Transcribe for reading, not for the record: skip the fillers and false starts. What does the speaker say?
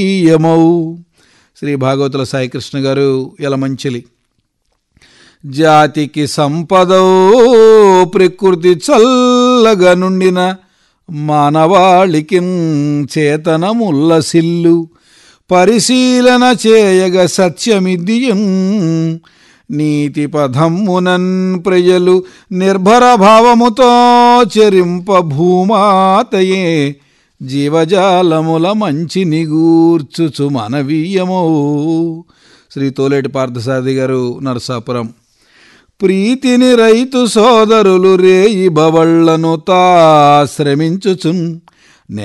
యమౌ. శ్రీ భాగవతుల సాయికృష్ణ గారు యలమంచిలి. జాతికి సంపదో ప్రకృతి చల్లగా నుండిన మానవాళికిన్ చేతనముల్లసిల్లు పరిశీలన చేయగ సత్యమిదియం నీతి పదమ్మునన్ ప్రజలు నిర్భర భావముతో చెరింప భూమాతయే జీవజాలముల మంచి నిగూర్చుచు మనవీయమో. శ్రీ తోలేటి పార్థసారథి గారు, నరసాపురం. ప్రీతిని రైతు సోదరులు రేయి బవళ్లను తా శ్రమించుచున్